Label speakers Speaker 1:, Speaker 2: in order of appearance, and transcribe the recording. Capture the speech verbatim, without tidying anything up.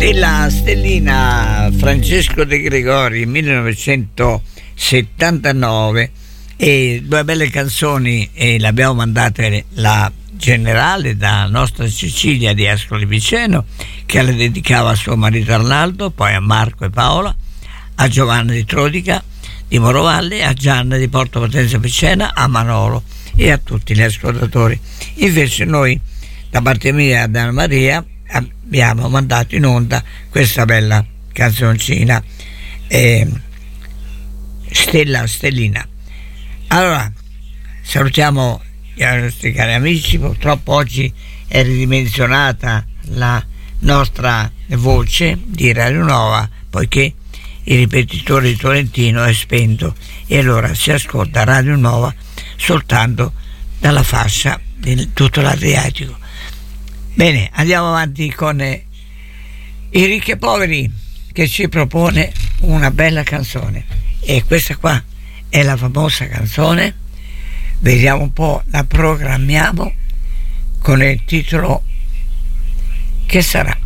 Speaker 1: Stella Stellina, Francesco De Gregori, millenovecentosettantanove, e due belle canzoni, e le abbiamo mandate la generale da nostra Cecilia di Ascoli Piceno, che le dedicava a suo marito Arnaldo, poi a Marco e Paola, a Giovanna di Trodica di Morovalle, a Gianna di Porto Potenza Picena, a Manolo e a tutti gli ascoltatori. Invece noi, da parte mia e da Anna Maria, abbiamo mandato in onda questa bella canzoncina, eh, Stella Stellina. Allora salutiamo i nostri cari amici. Purtroppo oggi è ridimensionata la nostra voce di Radio Nuova, poiché il ripetitore di Tolentino è spento e allora si ascolta Radio Nuova soltanto dalla fascia di tutto l'Adriatico. Bene, andiamo avanti con eh, I Ricchi e Poveri, che ci propone una bella canzone, e questa qua è la famosa canzone, vediamo un po', la programmiamo con il titolo Che sarà.